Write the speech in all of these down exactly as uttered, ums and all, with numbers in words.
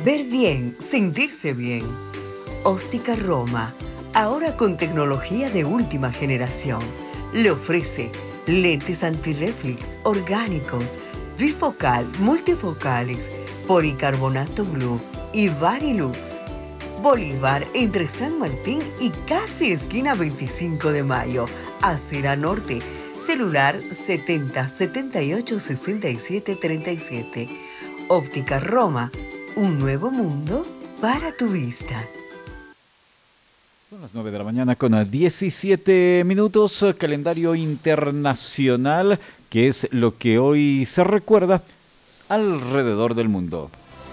Ver bien, sentirse bien. Óptica Roma, ahora con tecnología de última generación. Le ofrece lentes antirreflex orgánicos, bifocal, multifocales, policarbonato blue y Varilux. Bolívar entre San Martín y casi esquina veinticinco de mayo, Acera Norte. Celular setenta setenta y ocho sesenta y siete treinta y siete. Óptica Roma, un nuevo mundo para tu vista. Son las nueve de la mañana con eh, diecisiete minutos, eh, calendario internacional, que es lo que hoy se recuerda alrededor del mundo.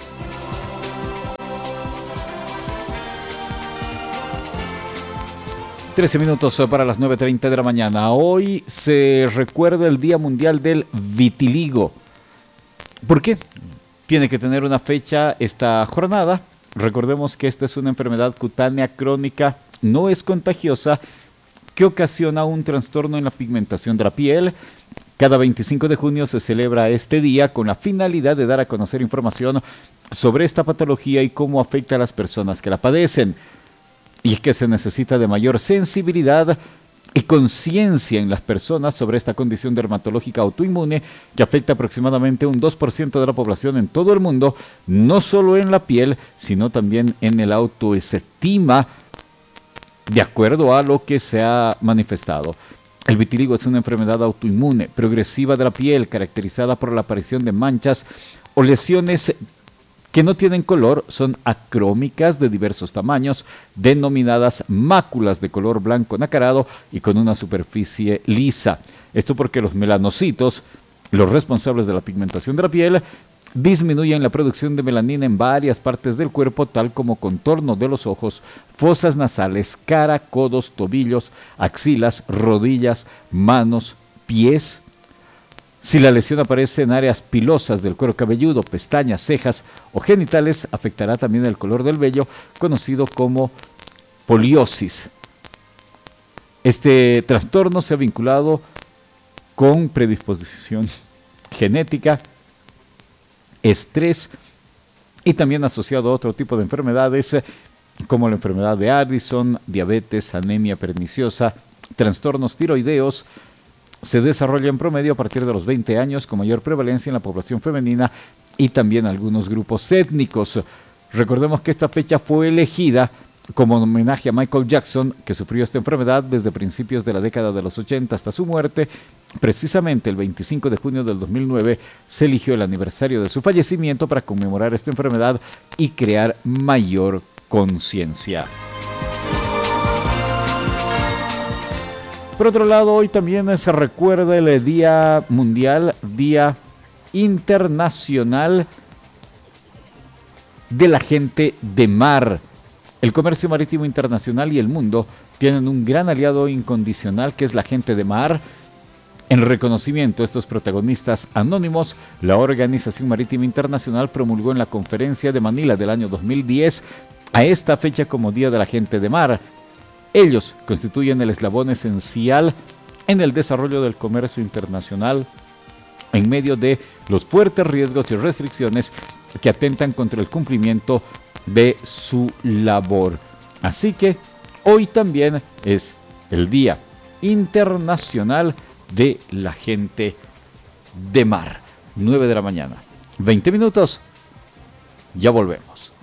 Trece minutos eh, para las nueve treinta de la mañana. Hoy se recuerda el Día Mundial del Vitiligo. ¿Por qué? Tiene que tener una fecha esta jornada. Recordemos que esta es una enfermedad cutánea crónica, no es contagiosa, que ocasiona un trastorno en la pigmentación de la piel. Cada veinticinco de junio se celebra este día con la finalidad de dar a conocer información sobre esta patología y cómo afecta a las personas que la padecen. Y es que se necesita de mayor sensibilidad y conciencia en las personas sobre esta condición dermatológica autoinmune que afecta aproximadamente un dos por ciento de la población en todo el mundo, no solo en la piel, sino también en el autoestima, de acuerdo a lo que se ha manifestado. El vitiligo es una enfermedad autoinmune progresiva de la piel caracterizada por la aparición de manchas o lesiones que no tienen color, son acrómicas de diversos tamaños, denominadas máculas de color blanco nacarado y con una superficie lisa. Esto porque los melanocitos, los responsables de la pigmentación de la piel, disminuyen la producción de melanina en varias partes del cuerpo, tal como contorno de los ojos, fosas nasales, cara, codos, tobillos, axilas, rodillas, manos, pies. Si la lesión aparece en áreas pilosas del cuero cabelludo, pestañas, cejas o genitales, afectará también el color del vello, conocido como poliosis. Este trastorno se ha vinculado con predisposición genética, estrés y también asociado a otro tipo de enfermedades como la enfermedad de Addison, diabetes, anemia perniciosa, trastornos tiroideos. Se desarrolla en promedio a partir de los veinte años con mayor prevalencia en la población femenina y también algunos grupos étnicos. Recordemos que esta fecha fue elegida como homenaje a Michael Jackson, que sufrió esta enfermedad desde principios de la década de los ochenta hasta su muerte. Precisamente el veinticinco de junio del dos mil nueve se eligió el aniversario de su fallecimiento para conmemorar esta enfermedad y crear mayor conciencia. Por otro lado, hoy también se recuerda el Día Mundial, Día Internacional de la Gente de Mar. El comercio marítimo internacional y el mundo tienen un gran aliado incondicional que es la gente de mar. En reconocimiento a estos protagonistas anónimos, la Organización Marítima Internacional promulgó en la Conferencia de Manila del año dos mil diez a esta fecha como Día de la Gente de Mar. Ellos constituyen el eslabón esencial en el desarrollo del comercio internacional en medio de los fuertes riesgos y restricciones que atentan contra el cumplimiento de su labor. Así que hoy también es el Día Internacional de la Gente de Mar. nueve de la mañana, veinte minutos. Ya volvemos.